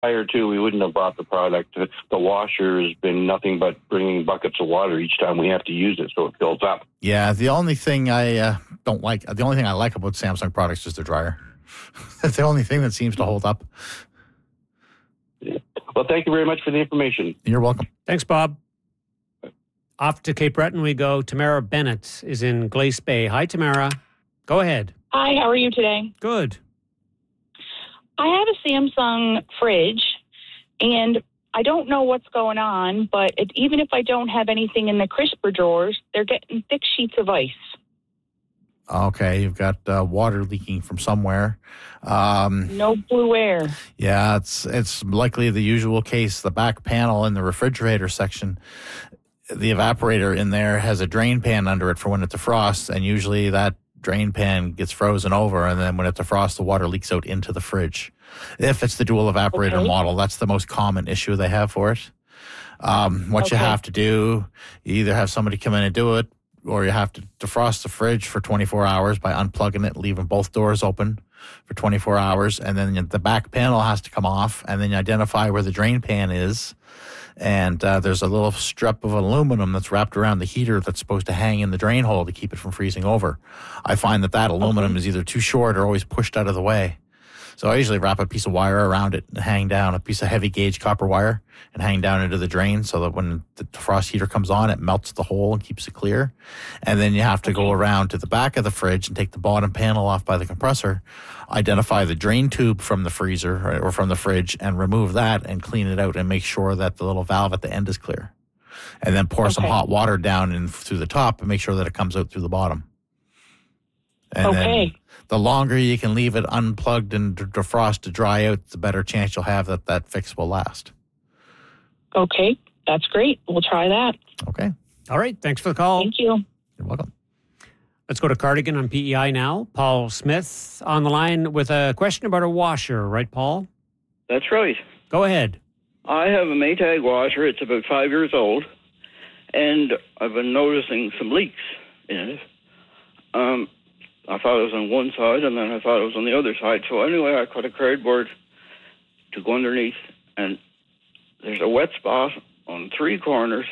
Prior to, we wouldn't have bought the product. The washer has been nothing but bringing buckets of water each time we have to use it, so it fills up. Yeah, the only thing I don't like, the only thing I like about Samsung products is the dryer. That's the only thing that seems to hold up. Well, thank you very much for the information. You're welcome. Thanks, Bob. Off to Cape Breton we go. Tamara Bennett is in Glace Bay. Hi, Tamara. Go ahead. Hi, how are you today? Good. I have a Samsung fridge, and I don't know what's going on, but even if I don't have anything in the crisper drawers, they're getting thick sheets of ice. Okay, you've got water leaking from somewhere. No blue air. Yeah, it's likely the usual case. The back panel in the refrigerator section, the evaporator in there has a drain pan under it for when it defrosts, and usually that drain pan gets frozen over, and then when it defrosts, the water leaks out into the fridge. If it's the dual evaporator model, that's the most common issue they have for it. What you have to do, you either have somebody come in and do it, or you have to defrost the fridge for 24 hours by unplugging it, leaving both doors open for 24 hours, and then the back panel has to come off, and then you identify where the drain pan is. And there's a little strip of aluminum that's wrapped around the heater that's supposed to hang in the drain hole to keep it from freezing over. I find that aluminum is either too short or always pushed out of the way. So I usually wrap a piece of wire around it and hang down a piece of heavy gauge copper wire and hang down into the drain so that when the defrost heater comes on, it melts the hole and keeps it clear. And then you have to go around to the back of the fridge and take the bottom panel off by the compressor, identify the drain tube from the freezer or from the fridge and remove that and clean it out and make sure that the little valve at the end is clear. And then pour some hot water down in through the top and make sure that it comes out through the bottom. And then the longer you can leave it unplugged and defrost to dry out, the better chance you'll have that fix will last. Okay, that's great. We'll try that. Okay. All right. Thanks for the call. Thank you. You're welcome. Let's go to Cardigan on PEI now. Paul Smith on the line with a question about a washer. Right, Paul? That's right. Go ahead. I have a Maytag washer. It's about 5 years old, and I've been noticing some leaks in it. I thought it was on one side, and then I thought it was on the other side. So anyway, I cut a cardboard to go underneath, and there's a wet spot on 3 corners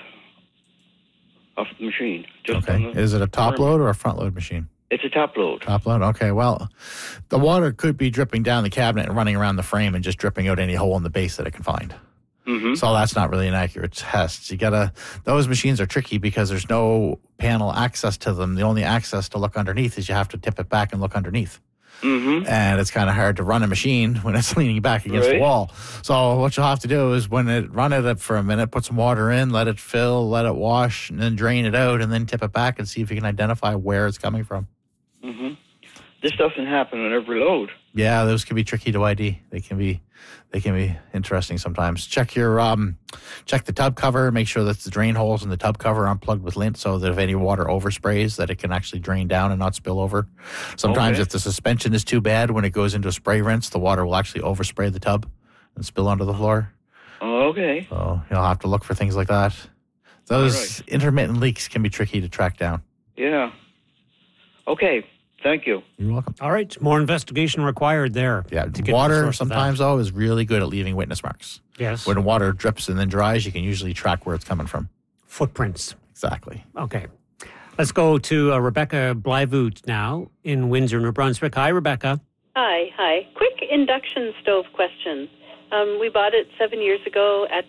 of the machine. Is it a top load or a front load machine? It's a top load. Top load? Okay, well, the water could be dripping down the cabinet and running around the frame and just dripping out any hole in the base that it can find. Mm-hmm. So that's not really an accurate test. Those machines are tricky because there's no panel access to them. The only access to look underneath is you have to tip it back and look underneath. Mm-hmm. And it's kind of hard to run a machine when it's leaning back against the wall. So what you'll have to do is run it for a minute, put some water in, let it fill, let it wash, and then drain it out, and then tip it back and see if you can identify where it's coming from. Mm-hmm. This doesn't happen on every load. Yeah, those can be tricky to ID. They can be interesting sometimes. Check the tub cover. Make sure that the drain holes in the tub cover are unplugged with lint so that if any water oversprays, that it can actually drain down and not spill over. Sometimes if the suspension is too bad, when it goes into a spray rinse, the water will actually overspray the tub and spill onto the floor. Okay. So you'll have to look for things like that. Those intermittent leaks can be tricky to track down. Yeah. Okay. Thank you. You're welcome. All right. More investigation required there. Yeah. Water sometimes, though, is really good at leaving witness marks. Yes. When water drips and then dries, you can usually track where it's coming from. Footprints. Exactly. Okay. Let's go to Rebecca Blyvoot now in Windsor, New Brunswick. Hi, Rebecca. Hi. Quick induction stove question. We bought it 7 years ago at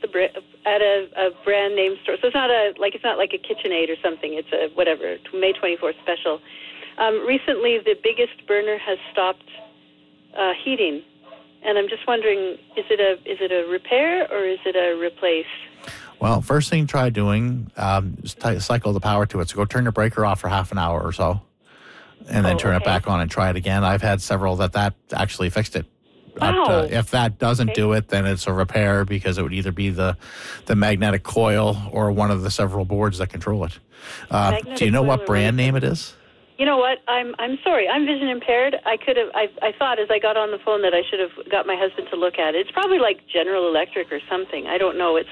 a brand name store. So it's not like a KitchenAid or something. It's a whatever May 24th special. Recently, the biggest burner has stopped heating, and I'm just wondering: is it a repair or is it a replace? Well, first thing try doing is cycle the power to it. So go turn your breaker off for half an hour or so, and then turn it back on and try it again. I've had several that actually fixed it. Wow. If that doesn't do it, then it's a repair because it would either be the magnetic coil or one of the several boards that control it. Do you know what brand name it is? You know what? I'm sorry. I'm vision impaired. I thought as I got on the phone that I should have got my husband to look at it. It's probably like General Electric or something. I don't know.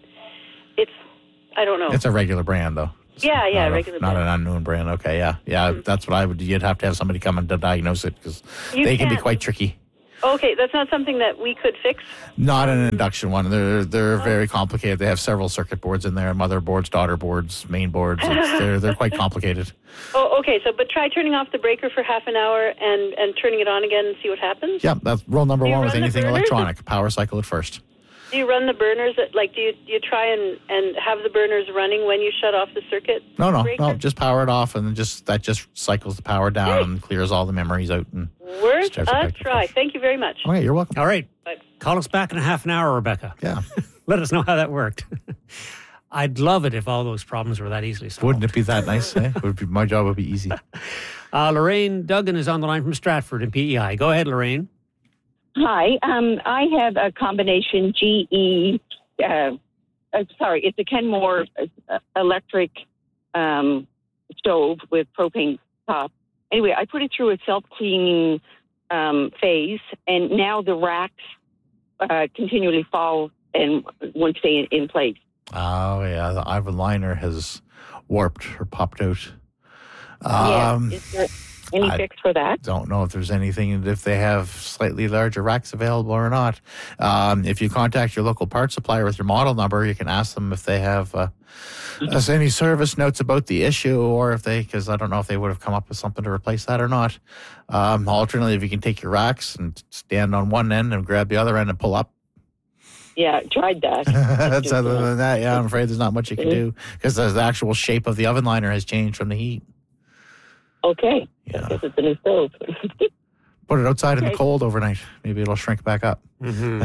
I don't know. It's a regular brand though. Regular brand. Not an unknown brand. Okay, yeah. That's what I would. You'd have to have somebody come in to diagnose it because they can be quite tricky. Okay, that's not something that we could fix? Not an induction one. They're very complicated. They have several circuit boards in there, motherboards, daughter boards, main boards. They're quite complicated. Oh, okay. But try turning off the breaker for half an hour and turning it on again and see what happens? Yeah, that's rule number one with anything burners? electronic. Power cycle it first. Do you run the burners? Do you try and have the burners running when you shut off the circuit? No. breaker? Just power it off, and then that just cycles the power down and clears all the memories out. And Worth starts it back a to try. fresh. Thank you very much. Okay, you're welcome. All right. Bye. Call us back in a half an hour, Rebecca. Yeah. Let us know how that worked. I'd love it if all those problems were that easily solved. Wouldn't it be that nice? My job would be easy. Lorraine Duggan is on the line from Stratford in PEI. Go ahead, Lorraine. Hi, I have a combination GE. It's a Kenmore electric stove with propane top. Anyway, I put it through a self-cleaning phase, and now the racks continually fall and won't stay in place. Oh, yeah. The Ivan liner has warped or popped out. Is there any fix for that? Don't know if there's anything, if they have slightly larger racks available or not. If you contact your local parts supplier with your model number, you can ask them if they have any service notes about the issue, or if because I don't know if they would have come up with something to replace that or not. Alternatively, if you can take your racks and stand on one end and grab the other end and pull up. Yeah, tried that. That's other than that, I'm afraid there's not much you can do, because the actual shape of the oven liner has changed from the heat. Okay. Yeah. I guess it's a new stove. Put it outside in the cold overnight. Maybe it'll shrink back up. Mm-hmm.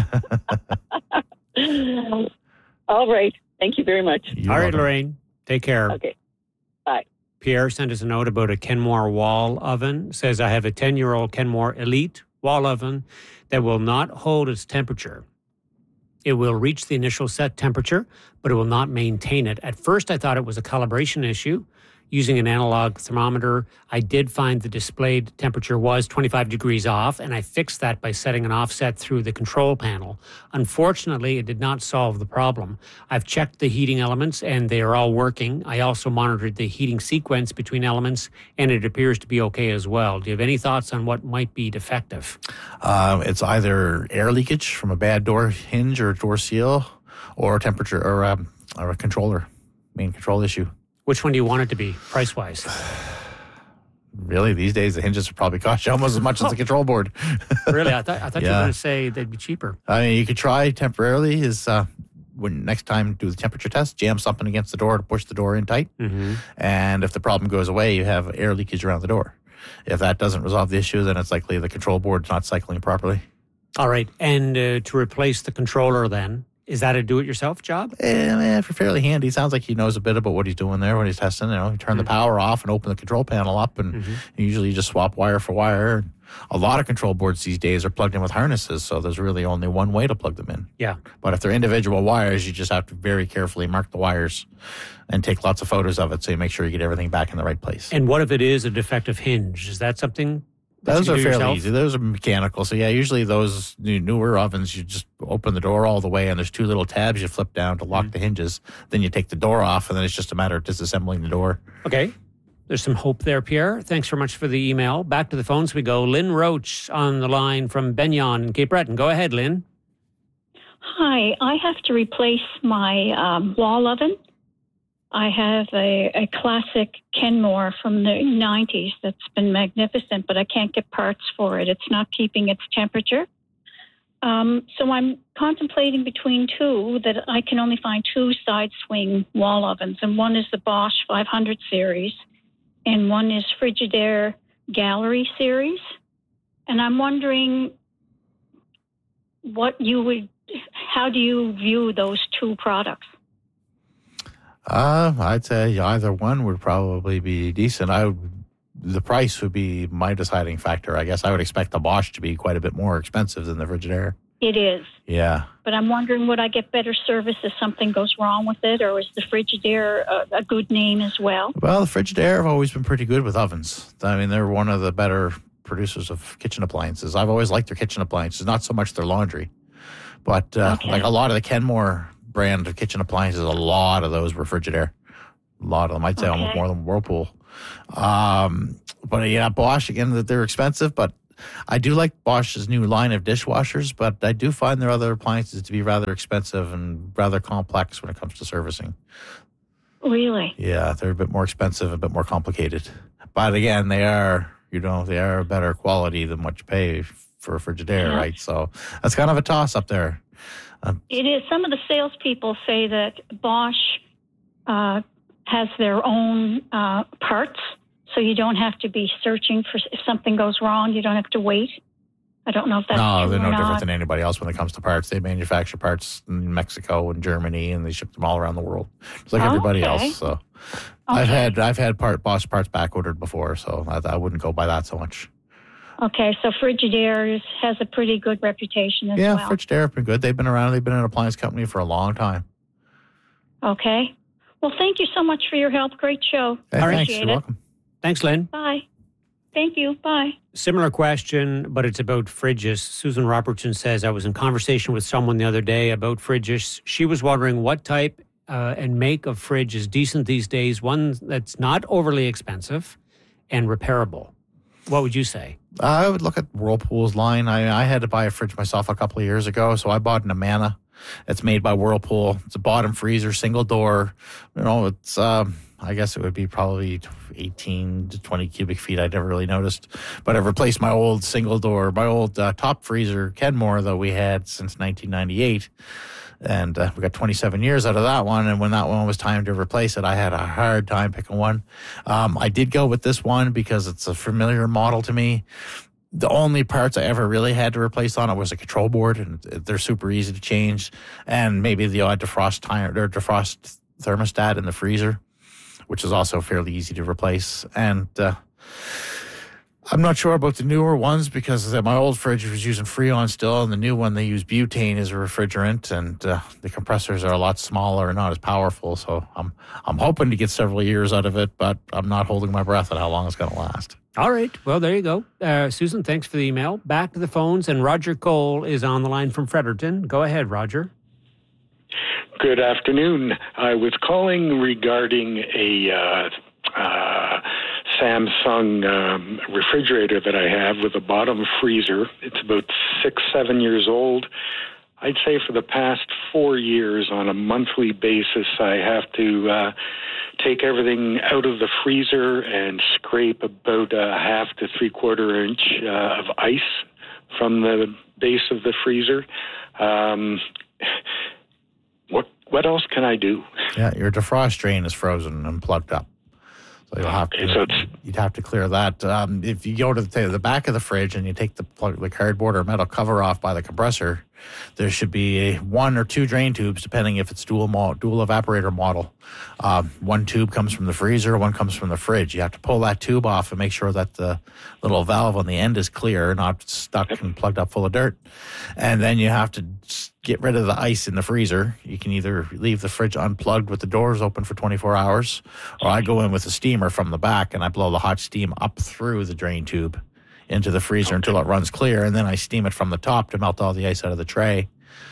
All right. Thank you very much. You're All right, welcome. Lorraine. Take care. Okay. Bye. Pierre sent us a note about a Kenmore wall oven. Says, I have a 10-year-old Kenmore Elite wall oven that will not hold its temperature. It will reach the initial set temperature, but it will not maintain it. At first, I thought it was a calibration issue. Using an analog thermometer, I did find the displayed temperature was 25 degrees off, and I fixed that by setting an offset through the control panel. Unfortunately, it did not solve the problem. I've checked the heating elements, and they are all working. I also monitored the heating sequence between elements, and it appears to be okay as well. Do you have any thoughts on what might be defective? It's either air leakage from a bad door hinge or door seal, or temperature, or a controller, main control issue. Which one do you want it to be, price-wise? Really, these days the hinges would probably cost you almost as much as the control board. Really? I thought you were Yeah. going to say they'd be cheaper. I mean, you could try temporarily when next time do the temperature test, jam something against the door to push the door in tight. Mm-hmm. And if the problem goes away, you have air leakage around the door. If that doesn't resolve the issue, then it's likely the control board's not cycling properly. All right. And to replace the controller then, is that a do-it-yourself job? Fairly handy. Sounds like he knows a bit about what he's doing there when he's testing. You turn the power off and open the control panel up, and usually you just swap wire for wire. A lot of control boards these days are plugged in with harnesses, so there's really only one way to plug them in. Yeah. But if they're individual wires, you just have to very carefully mark the wires and take lots of photos of it so you make sure you get everything back in the right place. And what if it is a defective hinge? Is that something that Those you are can do fairly yourself? easy. Those are mechanical. So yeah, usually those newer ovens, you just open the door all the way, and there's two little tabs you flip down to lock the hinges. Then you take the door off, and then it's just a matter of disassembling the door. Okay. There's some hope there, Pierre. Thanks very much for the email. Back to the phones we go. Lynn Roach on the line from Benyon in Cape Breton. Go ahead, Lynn. Hi, I have to replace my wall oven. I have a classic Kenmore from the 90s that's been magnificent, but I can't get parts for it. It's not keeping its temperature. So I'm contemplating between two that I can only find two side swing wall ovens, and one is the Bosch 500 series, and one is Frigidaire Gallery series. And I'm wondering how do you view those two products? I'd say either one would probably be decent. The price would be my deciding factor. I guess I would expect the Bosch to be quite a bit more expensive than the Frigidaire. It is. Yeah. But I'm wondering, would I get better service if something goes wrong with it, or is the Frigidaire a good name as well? Well, the Frigidaire have always been pretty good with ovens. I mean, they're one of the better producers of kitchen appliances. I've always liked their kitchen appliances, not so much their laundry. But like a lot of the Kenmore brand of kitchen appliances, a lot of those were Frigidaire. A lot of them, I'd say almost more than Whirlpool. But yeah, Bosch, again, they're expensive, but I do like Bosch's new line of dishwashers, but I do find their other appliances to be rather expensive and rather complex when it comes to servicing. Really? Yeah, they're a bit more expensive, a bit more complicated. But again, they are a better quality than what you pay for a Frigidaire, right? So that's kind of a toss up there. It is. Some of the salespeople say that Bosch has their own parts, so you don't have to be searching for if something goes wrong. You don't have to wait. I don't know if that's no, true they're or no not. different than anybody else when it comes to parts. They manufacture parts in Mexico and Germany, and they ship them all around the world, just like everybody else. So I've had Bosch parts back ordered before, so I wouldn't go by that so much. Okay, so Frigidaire has a pretty good reputation as well. Yeah, Frigidaire have been good. They've been around. They've been an appliance company for a long time. Okay. Well, thank you so much for your help. Great show. Hey, thanks. Appreciate You're it. welcome. Thanks, Lynn. Bye. Thank you. Bye. Similar question, but it's about fridges. Susan Robertson says, I was in conversation with someone the other day about fridges. She was wondering what type and make of fridge is decent these days, one that's not overly expensive and repairable. What would you say? I would look at Whirlpool's line. I had to buy a fridge myself a couple of years ago, so I bought an Amana. It's made by Whirlpool. It's a bottom freezer, single door. It's I guess it would be probably 18 to 20 cubic feet. I never really noticed. But I've replaced my old single door, my old top freezer, Kenmore, that we had since 1998. And we got 27 years out of that one. And when that one was time to replace it, I had a hard time picking one. I did go with this one because it's a familiar model to me. The only parts I ever really had to replace on it was a control board, and they're super easy to change. And maybe the odd defrost thermostat in the freezer, which is also fairly easy to replace. And I'm not sure about the newer ones because my old fridge was using Freon still, and the new one they use butane as a refrigerant, and the compressors are a lot smaller and not as powerful. So I'm hoping to get several years out of it, but I'm not holding my breath on how long it's going to last. All right. Well, there you go. Susan, thanks for the email. Back to the phones, and Roger Cole is on the line from Fredericton. Go ahead, Roger. Good afternoon. I was calling regarding a Samsung refrigerator that I have with a bottom freezer. It's about 6-7 years old. I'd say for the past 4 years, on a monthly basis, I have to take everything out of the freezer and scrape about a 1/2 to 3/4 inch of ice from the base of the freezer. What else can I do? Yeah, your defrost drain is frozen and plugged up. So you'd have to clear that. If you go to the back of the fridge and you take the cardboard or metal cover off by the compressor, there should be 1 or 2 drain tubes, depending if it's dual evaporator model. One tube comes from the freezer, one comes from the fridge. You have to pull that tube off and make sure that the little valve on the end is clear, not stuck and plugged up full of dirt. And then you have to get rid of the ice in the freezer. You can either leave the fridge unplugged with the doors open for 24 hours, or I go in with a steamer from the back and I blow the hot steam up through the drain tube into the freezer until it runs clear, and then I steam it from the top to melt all the ice out of the tray.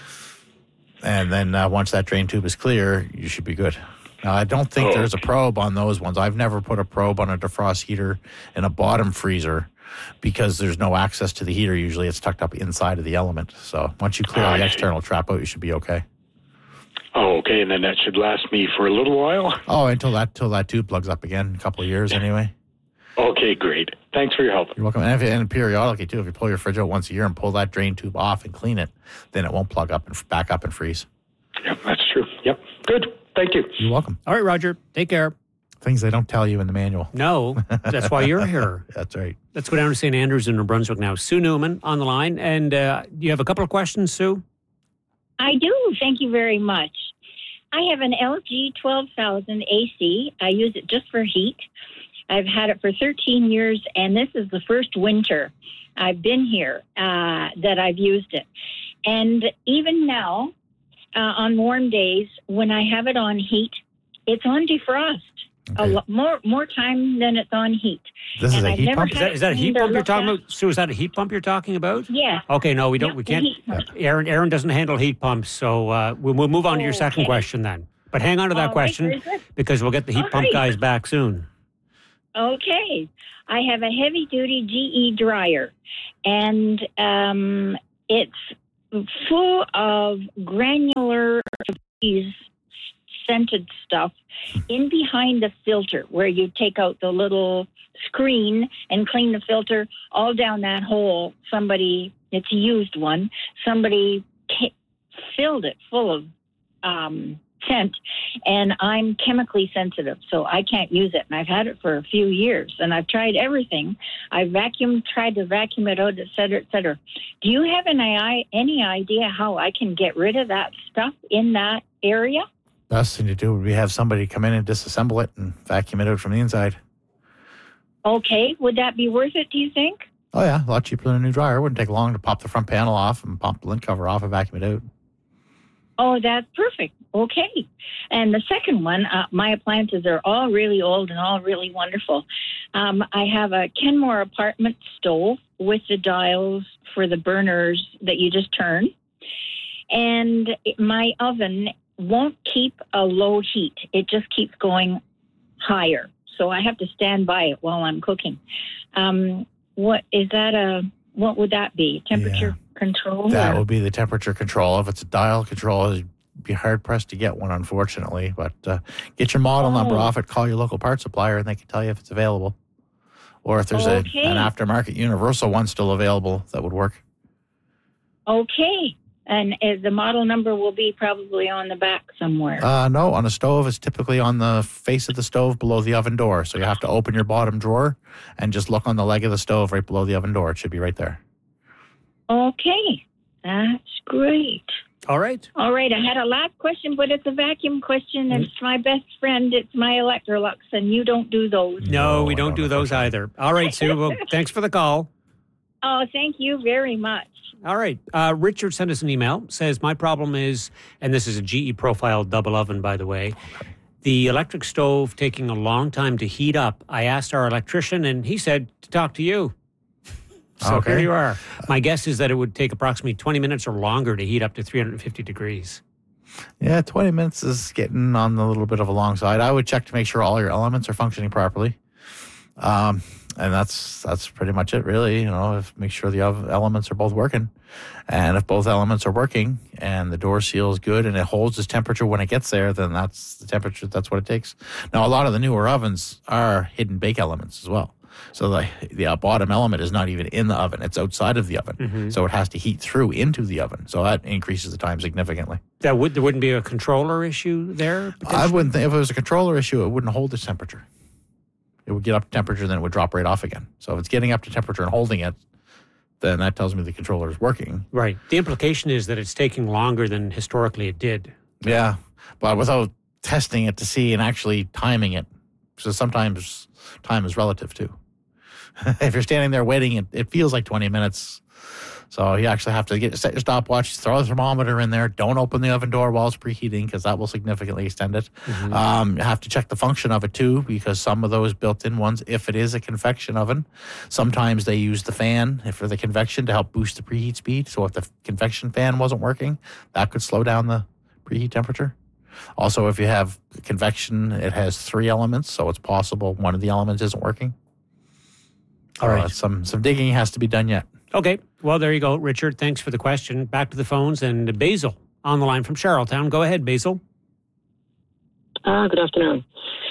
And then once that drain tube is clear, you should be good. Now, I don't think there's a probe on those ones. I've never put a probe on a defrost heater in a bottom freezer because there's no access to the heater. Usually it's tucked up inside of the element. So once you clear the external trap out, you should be okay. Oh, okay, and then that should last me for a little while? Oh, until that tube plugs up again, a couple of years anyway. Okay, great. Thanks for your help. You're welcome. And periodically, too, if you pull your fridge out once a year and pull that drain tube off and clean it, then it won't plug up and back up and freeze. Yep, that's true. Yep, good. Thank you. You're welcome. All right, Roger. Take care. Things they don't tell you in the manual. No, that's why you're here. That's right. Let's go down to St. Andrews in New Brunswick now. Sue Newman on the line. And you have a couple of questions, Sue? I do. Thank you very much. I have an LG 12,000 AC. I use it just for heat. I've had it for 13 years, and this is the first winter I've been here that I've used it. And even now, on warm days, when I have it on heat, it's on defrost. Okay. A lot more time than it's on heat. This is a heat pump? Is that a heat pump you're talking about? Sue, is that a heat pump you're talking about? Yeah. Okay, no, we don't. Yeah, we can't. Aaron doesn't handle heat pumps, so we'll move on to your second question then. But hang on to that question because we'll get the heat pump guys back soon. Okay. I have a heavy-duty GE dryer, and it's full of granular scented stuff in behind the filter where you take out the little screen and clean the filter all down that hole. It's a used one. Somebody filled it full of scent, and I'm chemically sensitive, so I can't use it. And I've had it for a few years, and I've tried everything. I tried to vacuum it out, et cetera, et cetera. Do you have any idea how I can get rid of that stuff in that area? Best thing to do would be have somebody come in and disassemble it and vacuum it out from the inside. Okay. Would that be worth it, do you think? Oh, yeah. A lot cheaper than a new dryer. It wouldn't take long to pop the front panel off and pop the lint cover off and vacuum it out. Oh, that's perfect. Okay. And the second one, my appliances are all really old and all really wonderful. I have a Kenmore apartment stove with the dials for the burners that you just turn. And my oven won't keep a low heat. It just keeps going higher. So I have to stand by it while I'm cooking. What would that be? Temperature control? That would be the temperature control. If it's a dial control, it'd be hard pressed to get one, unfortunately. But get your model number off it, call your local parts supplier, and they can tell you if it's available. Or if there's an aftermarket universal one still available, that would work. Okay. And the model number will be probably on the back somewhere. No, on a stove, it's typically on the face of the stove below the oven door. So you have to open your bottom drawer and just look on the leg of the stove right below the oven door. It should be right there. Okay. That's great. All right. I had a last question, but it's a vacuum question, and it's my best friend. It's my Electrolux, and you don't do those. No, we don't do those either. All right, Sue. Well, thanks for the call. Oh, thank you very much. All right. Richard sent us an email, says, my problem is, and this is a GE Profile double oven, by the way, the electric stove taking a long time to heat up. I asked our electrician, and he said to talk to you. So here you are. My guess is that it would take approximately 20 minutes or longer to heat up to 350 degrees. Yeah, 20 minutes is getting on the little bit of a long side. I would check to make sure all your elements are functioning properly. And that's pretty much it, really. Make sure the elements are both working. And if both elements are working and the door seal is good and it holds its temperature when it gets there, then that's the temperature. That's what it takes. Now, a lot of the newer ovens are hidden bake elements as well. So the bottom element is not even in the oven. It's outside of the oven. Mm-hmm. So it has to heat through into the oven. So that increases the time significantly. There wouldn't be a controller issue there? I wouldn't think. If it was a controller issue, it wouldn't hold its temperature. It would get up to temperature, then it would drop right off again. So if it's getting up to temperature and holding it, then that tells me the controller is working. Right. The implication is that it's taking longer than historically it did. Yeah, but without testing it to see and actually timing it. So sometimes time is relative too. If you're standing there waiting, it feels like 20 minutes. So you actually have to set your stopwatch, throw the thermometer in there. Don't open the oven door while it's preheating because that will significantly extend it. Mm-hmm. You have to check the function of it too because some of those built-in ones, if it is a convection oven, sometimes they use the fan for the convection to help boost the preheat speed. So if the convection fan wasn't working, that could slow down the preheat temperature. Also, if you have convection, it has 3 elements, so it's possible one of the elements isn't working. All right. Some digging has to be done yet. Okay. Well, there you go, Richard. Thanks for the question. Back to the phones and Basil on the line from Charlottetown. Go ahead, Basil. Good afternoon.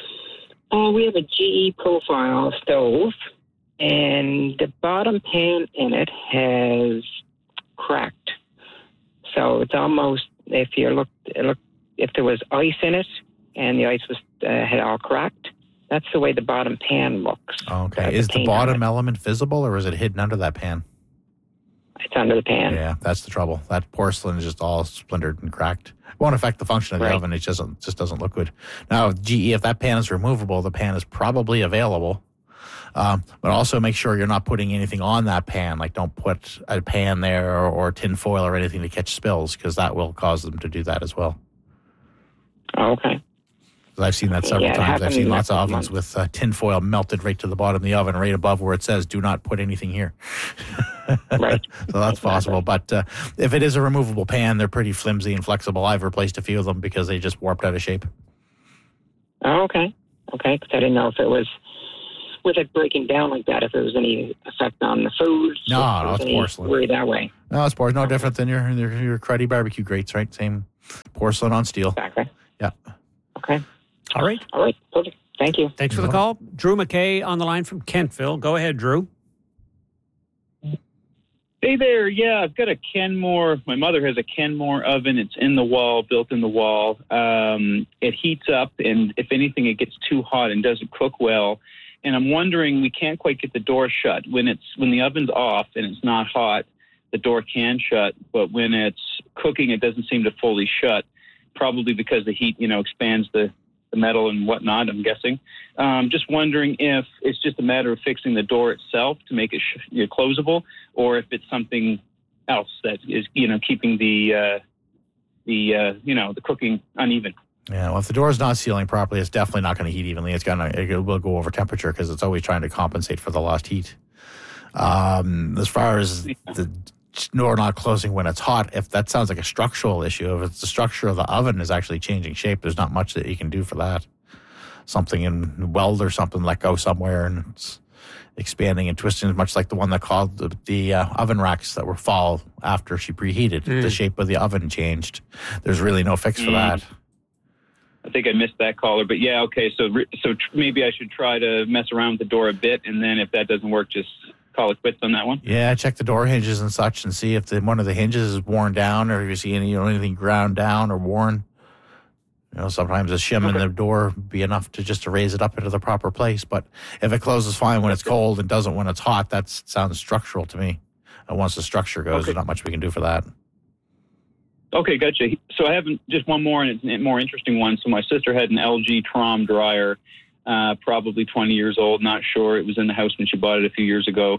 We have a GE Profile stove, and the bottom pan in it has cracked. So it's almost, if there was ice in it and the ice was had all cracked, that's the way the bottom pan looks. Okay. Is the bottom element visible or is it hidden under that pan? It's under the pan. Yeah, that's the trouble. That porcelain is just all splintered and cracked. It won't affect the function of the oven. It just doesn't look good. Now, GE, if that pan is removable, the pan is probably available. But also make sure you're not putting anything on that pan. Like don't put a pan there or tin foil or anything to catch spills because that will cause them to do that as well. Okay. I've seen that several times. I've seen lots of ovens with tin foil melted right to the bottom of the oven, right above where it says, do not put anything here. Right. So that's possible. But if it is a removable pan, they're pretty flimsy and flexible. I've replaced a few of them because they just warped out of shape. Oh, okay. Okay, because I didn't know if it was with it breaking down like that, if there was any effect on the food. No, it's porcelain. Worry that way. No, it's porcelain. No different than your cruddy barbecue grates, right? Same porcelain on steel. Exactly. Yeah. Okay. All right. All right. Perfect. Thank you. Thanks for the call. Drew McKay on the line from Kentville. Go ahead, Drew. Hey there. Yeah, I've got a Kenmore. My mother has a Kenmore oven. It's in the wall, built in the wall. It heats up, and if anything, it gets too hot and doesn't cook well. And I'm wondering, we can't quite get the door shut. When the oven's off and it's not hot, the door can shut. But when it's cooking, it doesn't seem to fully shut, probably because the heat, expands the metal and whatnot, I'm guessing. Just wondering if it's just a matter of fixing the door itself to make it closable, or if it's something else that is, keeping the cooking uneven. Yeah, well, if the door is not sealing properly, it's definitely not going to heat evenly. It will go over temperature because it's always trying to compensate for the lost heat. As far as the door not closing when it's hot, if that sounds like a structural issue, if it's the structure of the oven is actually changing shape, there's not much that you can do for that. Something in weld or something let go somewhere and it's expanding and twisting, much like the one that called the oven racks that were fall after she preheated. The shape of the oven changed. There's really no fix for that. I think I missed that caller, but yeah, okay. So maybe I should try to mess around with the door a bit, and then if that doesn't work, just call it quits on that one. Yeah, check the door hinges and such, and see if one of the hinges is worn down, or if you see anything ground down or worn. Sometimes a shim in the door would be enough to raise it up into the proper place. But if it closes fine when it's cold and doesn't when it's hot, that sounds structural to me. And once the structure goes, there's not much we can do for that. Okay, gotcha. So I have just one more, and it's a more interesting one. So my sister had an LG Trom dryer, probably 20 years old, not sure. It was in the house when she bought it a few years ago.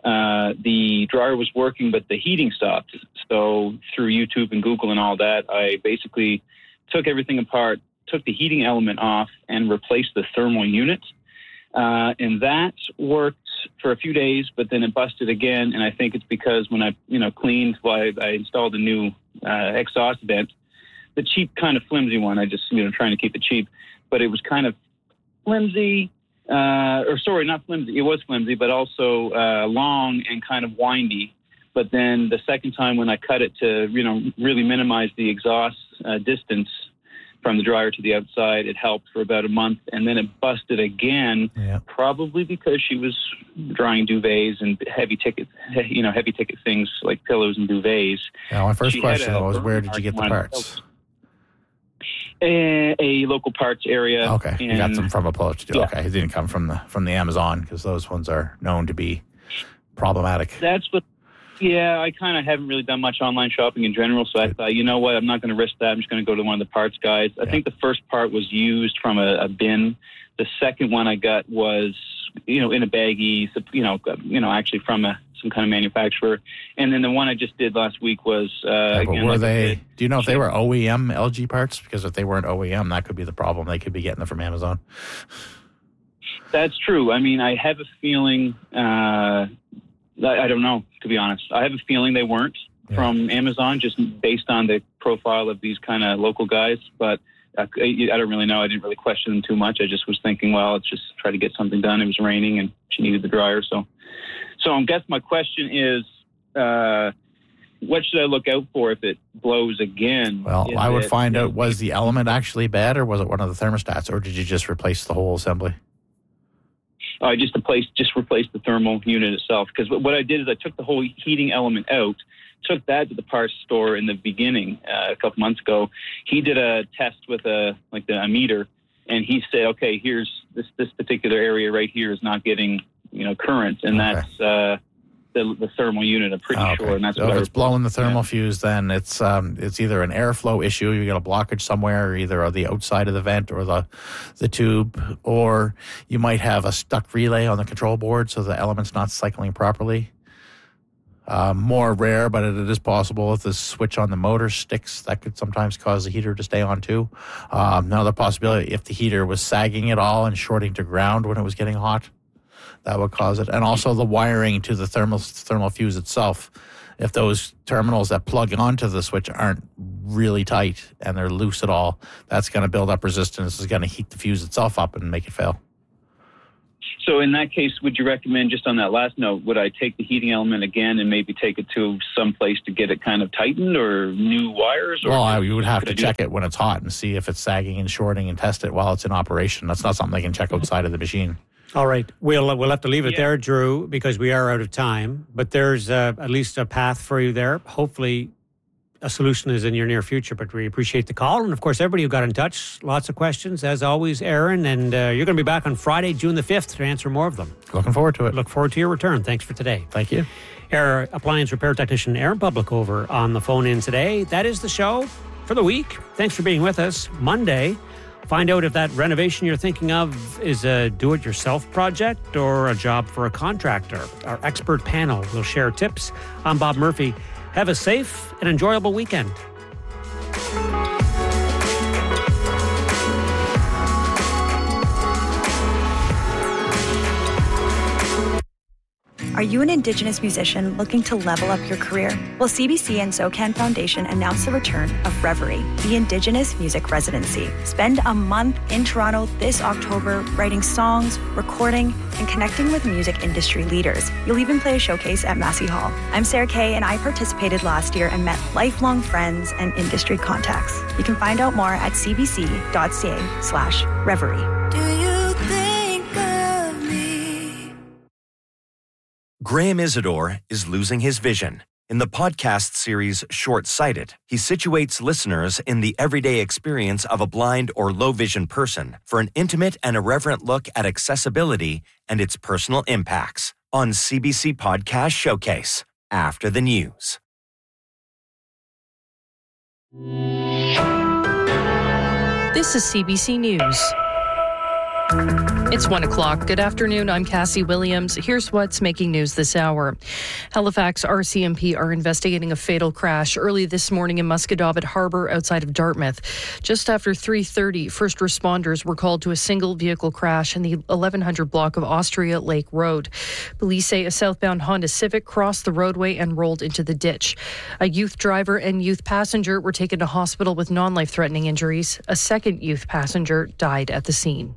The dryer was working, but the heating stopped. So through YouTube and Google and all that, I basically took everything apart, took the heating element off, and replaced the thermal unit. And that worked for a few days, but then it busted again. And I think it's because when I, cleaned, I installed a new exhaust vent, the cheap kind of flimsy one. I just, trying to keep it cheap, but it was kind of flimsy, not flimsy. It was flimsy, but also long and kind of windy. But then the second time when I cut it to, really minimize the exhaust distance from the dryer to the outside, it helped for about a month, and then it busted again, probably because she was drying duvets and heavy ticket things like pillows and duvets. Now, my first question was, where did you get the parts? A local parts area. Okay, you got them from a place. Yeah. Okay, it didn't come from the Amazon, because those ones are known to be problematic. That's what. Yeah, I kind of haven't really done much online shopping in general, so I thought, you know what, I'm not going to risk that. I'm just going to go to one of the parts guys. I think the first part was used from a bin. The second one I got was, in a baggie, actually from some kind of manufacturer. And then the one I just did last week was... do you know if they were OEM LG parts? Because if they weren't OEM, that could be the problem. They could be getting them from Amazon. That's true. I mean, I have a feeling... I don't know, to be honest. I have a feeling they weren't from Amazon, just based on the profile of these kind of local guys. But I don't really know. I didn't really question them too much. I just was thinking, well, let's just try to get something done. It was raining and she needed the dryer. So I guess my question is, what should I look out for if it blows again? Well, I would find out, was the element actually bad, or was it one of the thermostats, or did you just replace the whole assembly? I just replaced the thermal unit itself, because what I did is I took the whole heating element out, took that to the parts store in the beginning a couple months ago. He did a test with a meter, and he said, okay, here's this particular area right here is not getting current, and that's the thermal unit, I'm pretty sure. And that's so if it's blowing the thermal fuse, then it's either an airflow issue, you got a blockage somewhere, either on the outside of the vent or the tube, or you might have a stuck relay on the control board, so the element's not cycling properly. More rare, but it is possible if the switch on the motor sticks, that could sometimes cause the heater to stay on too. Another possibility, if the heater was sagging at all and shorting to ground when it was getting hot, that would cause it. And also the wiring to the thermal fuse itself. If those terminals that plug onto the switch aren't really tight and they're loose at all, that's going to build up resistance. It's going to heat the fuse itself up and make it fail. So in that case, would you recommend, just on that last note, would I take the heating element again and maybe take it to some place to get it kind of tightened, or new wires? Or well, you would have to check it when it's hot and see if it's sagging and shorting and test it while it's in operation. That's not something they can check outside of the machine. All right. We'll have to leave it there, Drew, because we are out of time. But there's at least a path for you there. Hopefully a solution is in your near future, but we appreciate the call. And, of course, everybody who got in touch, lots of questions, as always, Aaron. And you're going to be back on Friday, June the 5th, to answer more of them. Looking forward to it. Look forward to your return. Thanks for today. Thank you. Air appliance repair technician Aaron Public over on the phone in today. That is the show for the week. Thanks for being with us. Monday, find out if that renovation you're thinking of is a do-it-yourself project or a job for a contractor. Our expert panel will share tips. I'm Bob Murphy. Have a safe and enjoyable weekend. Are you an Indigenous musician looking to level up your career? Well, CBC and SOCAN Foundation announced the return of Reverie, the Indigenous Music Residency. Spend a month in Toronto this October writing songs, recording, and connecting with music industry leaders. You'll even play a showcase at Massey Hall. I'm Sarah Kay, and I participated last year and met lifelong friends and industry contacts. You can find out more at cbc.ca/reverie. Do you think of me? Graham Isidore is losing his vision. In the podcast series Short-Sighted, he situates listeners in the everyday experience of a blind or low-vision person for an intimate and irreverent look at accessibility and its personal impacts on CBC Podcast Showcase, after the news. This is CBC News. It's 1 o'clock. Good afternoon. I'm Cassie Williams. Here's what's making news this hour. Halifax RCMP are investigating a fatal crash early this morning in Musquodoboit Harbour outside of Dartmouth. Just after 3:30, first responders were called to a single vehicle crash in the 1100 block of Austria Lake Road. Police say a southbound Honda Civic crossed the roadway and rolled into the ditch. A youth driver and youth passenger were taken to hospital with non-life-threatening injuries. A second youth passenger died at the scene.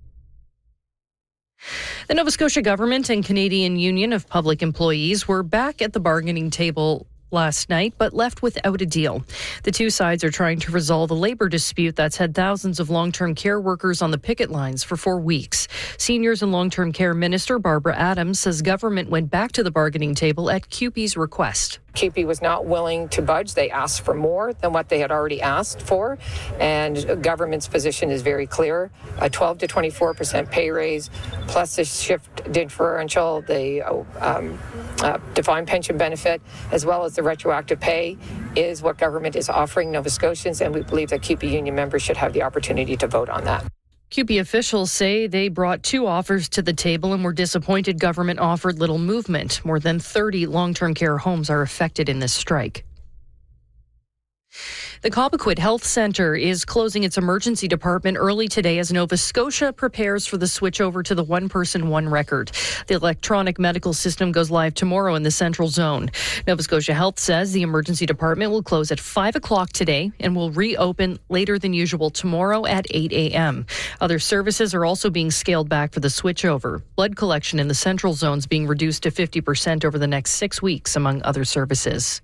The Nova Scotia government and Canadian Union of Public Employees were back at the bargaining table last night, but left without a deal. The two sides are trying to resolve a labor dispute that's had thousands of long-term care workers on the picket lines for 4 weeks. Seniors and Long-Term Care Minister Barbara Adams says government went back to the bargaining table at CUPE's request. CUPE was not willing to budge. They asked for more than what they had already asked for, and government's position is very clear. A 12 to 24% pay raise, plus the shift differential, the defined pension benefit, as well as the retroactive pay, is what government is offering Nova Scotians, and we believe that CUPE union members should have the opportunity to vote on that. CUPE officials say they brought 2 offers to the table and were disappointed government offered little movement. More than 30 long-term care homes are affected in this strike. The Cobequid Health Centre is closing its emergency department early today as Nova Scotia prepares for the switch over to the one person, one record. The electronic medical system goes live tomorrow in the Central Zone. Nova Scotia Health says the emergency department will close at 5 o'clock today and will reopen later than usual tomorrow at 8 a.m. Other services are also being scaled back for the switchover. Blood collection in the Central Zone is being reduced to 50% over the next 6 weeks, among other services.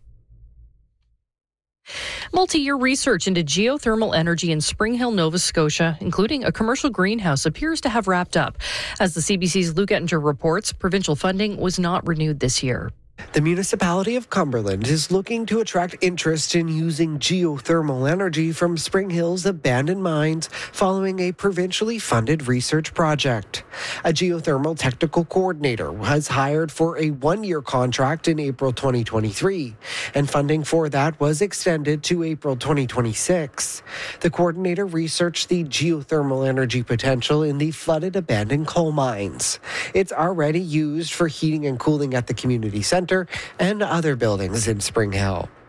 Multi-year research into geothermal energy in Spring Hill, Nova Scotia, including a commercial greenhouse, appears to have wrapped up. As the CBC's Luke Ettinger reports, provincial funding was not renewed this year. The municipality of Cumberland is looking to attract interest in using geothermal energy from Spring Hill's abandoned mines following a provincially funded research project. A geothermal technical coordinator was hired for a 1-year contract in April 2023, and funding for that was extended to April 2026. The coordinator researched the geothermal energy potential in the flooded abandoned coal mines. It's already used for heating and cooling at the community center and other buildings in Spring Hill.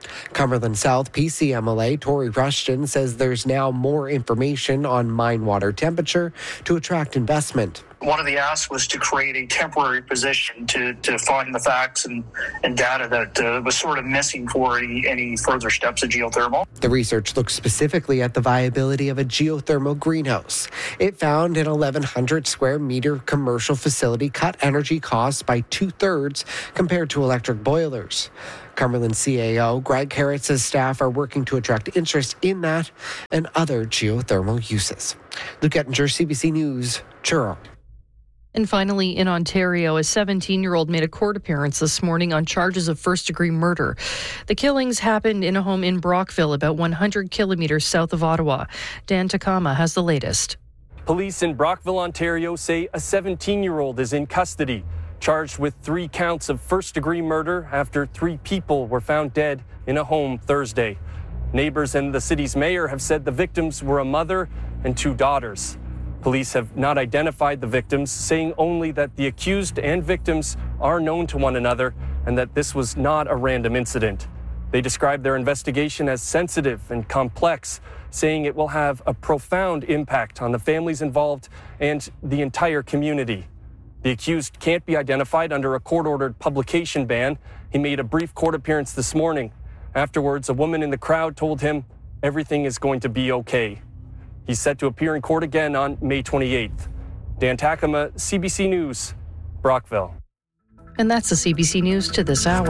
Cumberland South PCMLA Tory Rushton says there's now more information on mine water temperature to attract investment. One of the asks was to create a temporary position to find the facts and data that was sort of missing for any further steps of geothermal. The research looked specifically at the viability of a geothermal greenhouse. It found an 1,100 square meter commercial facility cut energy costs by 2/3 compared to electric boilers. Cumberland CAO Greg Carrott says staff are working to attract interest in that and other geothermal uses. Luke Ettinger, CBC News, Truro. And finally, in Ontario, a 17-year-old made a court appearance this morning on charges of first-degree murder. The killings happened in a home in Brockville, about 100 kilometers south of Ottawa. Dan Takama has the latest. Police in Brockville, Ontario say a 17-year-old is in custody, charged with 3 counts of first-degree murder after 3 people were found dead in a home Thursday. Neighbors and the city's mayor have said the victims were a mother and 2 daughters. Police have not identified the victims, saying only that the accused and victims are known to one another and that this was not a random incident. They described their investigation as sensitive and complex, saying it will have a profound impact on the families involved and the entire community. The accused can't be identified under a court-ordered publication ban. He made a brief court appearance this morning. Afterwards, a woman in the crowd told him everything is going to be okay. He's set to appear in court again on May 28th. Dan Takama, CBC News, Brockville. And that's the CBC News to this hour.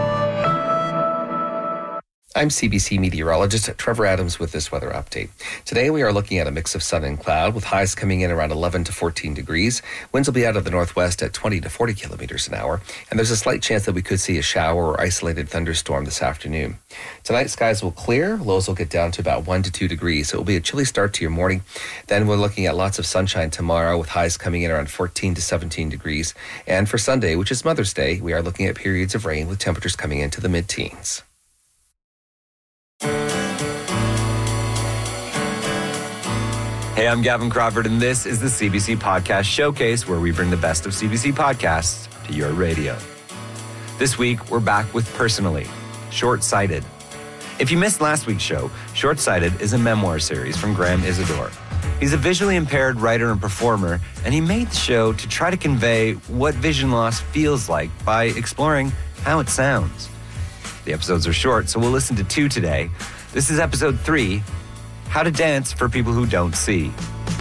I'm CBC meteorologist Trevor Adams with this weather update. Today we are looking at a mix of sun and cloud with highs coming in around 11 to 14 degrees. Winds will be out of the northwest at 20 to 40 kilometers an hour. And there's a slight chance that we could see a shower or isolated thunderstorm this afternoon. Tonight skies will clear. Lows will get down to about 1 to 2 degrees. So it will be a chilly start to your morning. Then we're looking at lots of sunshine tomorrow with highs coming in around 14 to 17 degrees. And for Sunday, which is Mother's Day, we are looking at periods of rain with temperatures coming into the mid-teens. Hey, I'm Gavin Crawford, and this is the CBC Podcast Showcase, where we bring the best of CBC podcasts to your radio. This week, we're back with Personally, Short-Sighted. If you missed last week's show, Short-Sighted is a memoir series from Graham Isidore. He's a visually impaired writer and performer, and he made the show to try to convey what vision loss feels like by exploring how it sounds. The episodes are short, so we'll listen to 2 today. This is episode 3, How to Dance for People Who Don't See.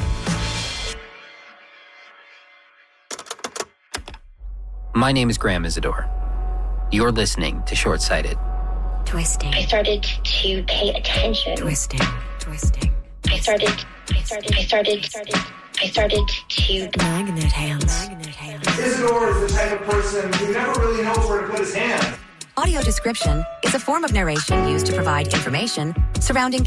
My name is Graham Isidore. You're listening to Short-Sighted. Twisting. I started to pay attention. Twisting. I started to magnet hands. Isidore is the type of person who never really knows where to put his hands. Audio description is a form of narration used to provide information surrounding